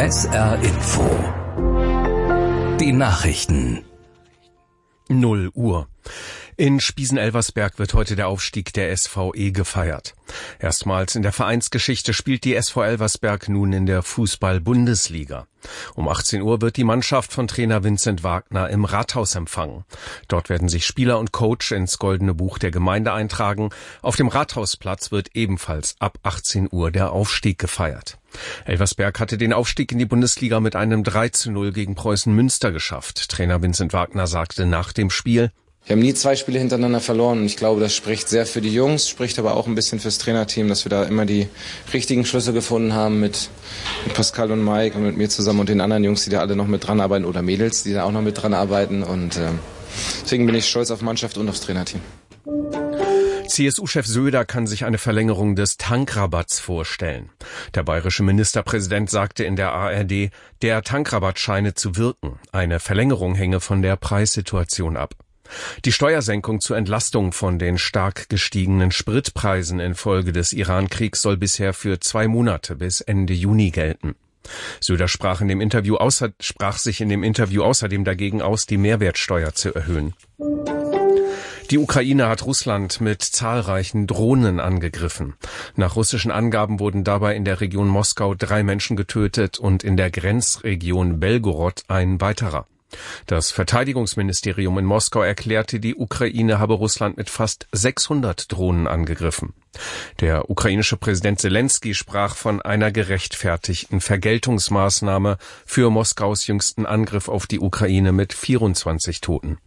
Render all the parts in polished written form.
SR Info. Die Nachrichten. 0 Uhr. In Spiesen-Elversberg wird heute der Aufstieg der SVE gefeiert. Erstmals in der Vereinsgeschichte spielt die SV Elversberg nun in der Fußball-Bundesliga. Um 18 Uhr wird die Mannschaft von Trainer Vincent Wagner im Rathaus empfangen. Dort werden sich Spieler und Coach ins Goldene Buch der Gemeinde eintragen. Auf dem Rathausplatz wird ebenfalls ab 18 Uhr der Aufstieg gefeiert. Elversberg hatte den Aufstieg in die Bundesliga mit einem 3:0 gegen Preußen Münster geschafft. Trainer Vincent Wagner sagte nach dem Spiel: Wir haben nie 2 Spiele hintereinander verloren und ich glaube, das spricht sehr für die Jungs, spricht aber auch ein bisschen fürs Trainerteam, dass wir da immer die richtigen Schlüsse gefunden haben mit Pascal und Mike und mit mir zusammen und den anderen Jungs, die da alle noch mit dran arbeiten, oder Mädels, die da auch noch mit dran arbeiten, und deswegen bin ich stolz auf Mannschaft und aufs Trainerteam. CSU-Chef Söder kann sich eine Verlängerung des Tankrabatts vorstellen. Der bayerische Ministerpräsident sagte in der ARD, der Tankrabatt scheine zu wirken. Eine Verlängerung hänge von der Preissituation ab. Die Steuersenkung zur Entlastung von den stark gestiegenen Spritpreisen infolge des Iran-Kriegs soll bisher für 2 Monate bis Ende Juni gelten. Söder sprach sich in dem Interview außerdem dagegen aus, die Mehrwertsteuer zu erhöhen. Die Ukraine hat Russland mit zahlreichen Drohnen angegriffen. Nach russischen Angaben wurden dabei in der Region Moskau 3 Menschen getötet und in der Grenzregion Belgorod ein weiterer. Das Verteidigungsministerium in Moskau erklärte, die Ukraine habe Russland mit fast 600 Drohnen angegriffen. Der ukrainische Präsident Selenskyj sprach von einer gerechtfertigten Vergeltungsmaßnahme für Moskaus jüngsten Angriff auf die Ukraine mit 24 Toten.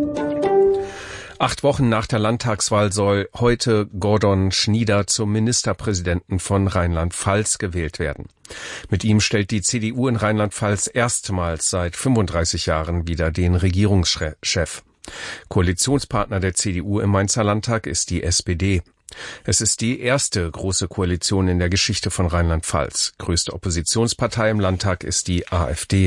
8 Wochen nach der Landtagswahl soll heute Gordon Schnieder zum Ministerpräsidenten von Rheinland-Pfalz gewählt werden. Mit ihm stellt die CDU in Rheinland-Pfalz erstmals seit 35 Jahren wieder den Regierungschef. Koalitionspartner der CDU im Mainzer Landtag ist die SPD. Es ist die erste große Koalition in der Geschichte von Rheinland-Pfalz. Größte Oppositionspartei im Landtag ist die AfD.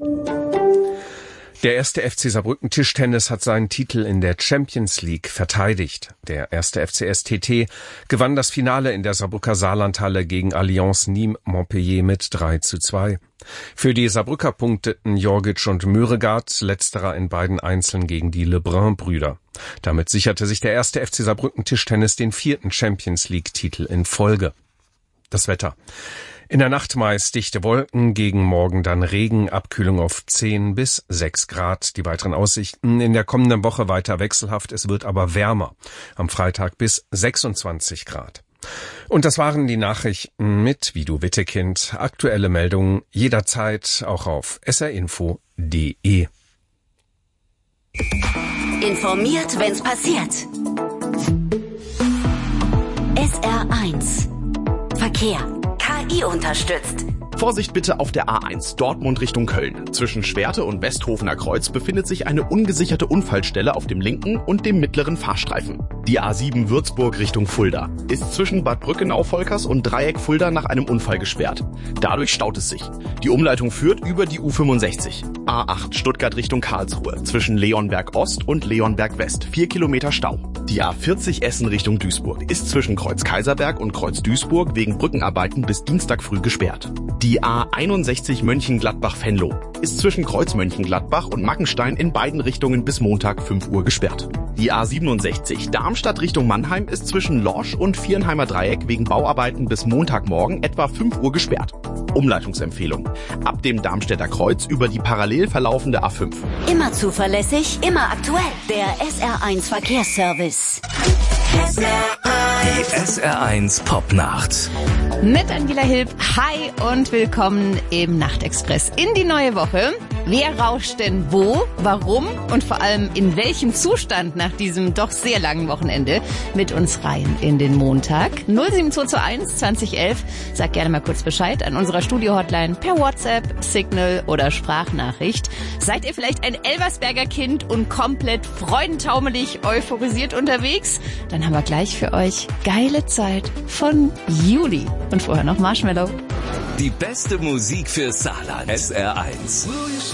Der 1. FC Saarbrücken Tischtennis hat seinen Titel in der Champions League verteidigt. Der 1. FC STT gewann das Finale in der Saarbrücker Saarlandhalle gegen Allianz Nîmes Montpellier mit 3:2. Für die Saarbrücker punkteten Jorgic und Möregard, letzterer in beiden Einzeln gegen die Lebrun-Brüder. Damit sicherte sich der 1. FC Saarbrücken Tischtennis den 4. Champions League-Titel in Folge. Das Wetter. In der Nacht meist dichte Wolken, gegen Morgen dann Regen, Abkühlung auf 10 bis 6 Grad. Die weiteren Aussichten in der kommenden Woche weiter wechselhaft, es wird aber wärmer. Am Freitag bis 26 Grad. Und das waren die Nachrichten mit Vido Wittekind. Aktuelle Meldungen jederzeit auch auf srinfo.de. Informiert, wenn's passiert. SR1 Verkehr. KI unterstützt. Vorsicht bitte auf der A1 Dortmund Richtung Köln. Zwischen Schwerte und Westhofener Kreuz befindet sich eine ungesicherte Unfallstelle auf dem linken und dem mittleren Fahrstreifen. Die A7 Würzburg Richtung Fulda ist zwischen Bad Brückenau-Volkers und Dreieck Fulda nach einem Unfall gesperrt. Dadurch staut es sich. Die Umleitung führt über die U65. A8 Stuttgart Richtung Karlsruhe zwischen Leonberg Ost und Leonberg West 4 Kilometer Stau. Die A40 Essen Richtung Duisburg ist zwischen Kreuz Kaiserberg und Kreuz Duisburg wegen Brückenarbeiten bis Dienstag früh gesperrt. Die A61 Mönchengladbach-Venlo ist zwischen Kreuz Mönchengladbach und Mackenstein in beiden Richtungen bis Montag 5 Uhr gesperrt. Die A67 Darmstadt Richtung Mannheim ist zwischen Lorsch und Vierenheimer Dreieck wegen Bauarbeiten bis Montagmorgen etwa 5 Uhr gesperrt. Umleitungsempfehlung: ab dem Darmstädter Kreuz über die parallel verlaufende A5. Immer zuverlässig, immer aktuell. Der SR1 Verkehrsservice. Die SR1 Popnacht. Mit Angela Hilb. Hi und willkommen im Nachtexpress in die neue Woche. Wer rauscht denn wo, warum und vor allem in welchem Zustand nach diesem doch sehr langen Wochenende mit uns rein in den Montag? 07221 2011. Sag gerne mal kurz Bescheid an unserer Studio-Hotline per WhatsApp, Signal oder Sprachnachricht. Seid ihr vielleicht ein Elversberger Kind und komplett freudentaumelig euphorisiert unterwegs? Dann haben wir gleich für euch geile Zeit von Juli. Und vorher noch Marshmallow. Die beste Musik für Saarland. SR1.